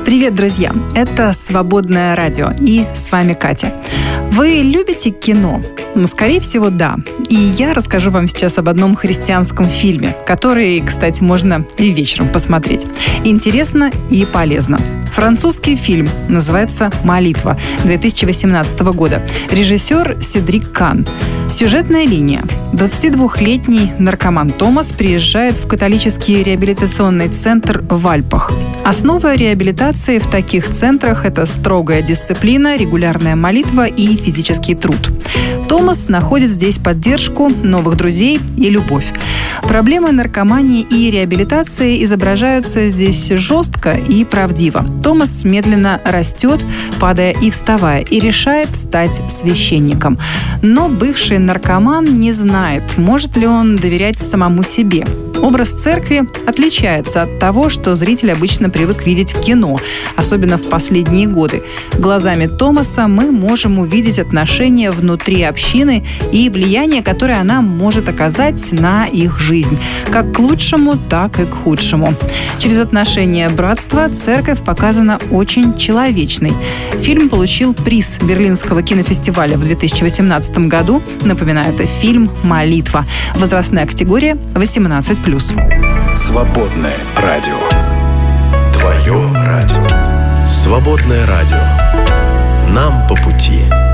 Привет, друзья! Это «Свободное радио» и с вами Катя. Вы любите кино? Скорее всего, да. И я расскажу вам сейчас об одном христианском фильме, который, кстати, можно и вечером посмотреть. Интересно и полезно. Французский фильм называется «Молитва» 2018 года. Режиссер Седрик Кан. Сюжетная линия. 22-летний наркоман Томас приезжает в католический реабилитационный центр в Альпах. Основа реабилитации в таких центрах – это строгая дисциплина, регулярная молитва и физический труд. Томас находит здесь поддержку, новых друзей и любовь. Проблемы наркомании и реабилитации изображаются здесь жестко и правдиво. Томас медленно растет, падая и вставая, и решает стать священником. Но бывший наркоман не знает, может ли он доверять самому себе. Образ церкви отличается от того, что зритель обычно привык видеть в кино, особенно в последние годы. Глазами Томаса мы можем увидеть отношения внутри общины и влияние, которое она может оказать на их жизнь, как к лучшему, так и к худшему. Через отношения братства церковь показана очень человечной. Фильм получил приз Берлинского кинофестиваля в 2018 году. Напоминаю, это фильм «Молитва». Возрастная категория 18+. Свободное радио. Твое радио. Свободное радио. Нам по пути.